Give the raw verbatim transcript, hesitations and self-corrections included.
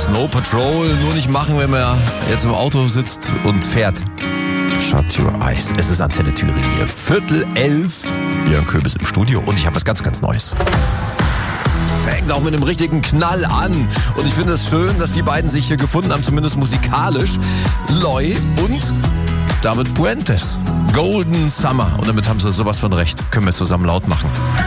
Snow Patrol nur nicht machen, wenn man jetzt im Auto sitzt und fährt. Shut your eyes. Es ist Antenne Thüringen hier. Viertel elf. Björn Köbis im Studio und ich habe was ganz, ganz Neues. Fängt auch mit einem richtigen Knall an. Und ich finde es schön, dass die beiden sich hier gefunden haben, zumindest musikalisch. Loy und David Puentes. Golden Summer. Und damit haben sie sowas von recht. Können wir es zusammen laut machen.